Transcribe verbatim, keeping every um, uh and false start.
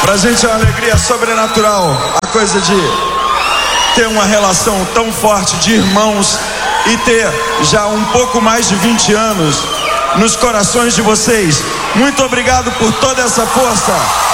Pra gente é uma alegria sobrenatural, a coisa de ter uma relação tão forte de irmãos e ter já um pouco mais de vinte anos nos corações de vocês. Muito obrigado por toda essa força.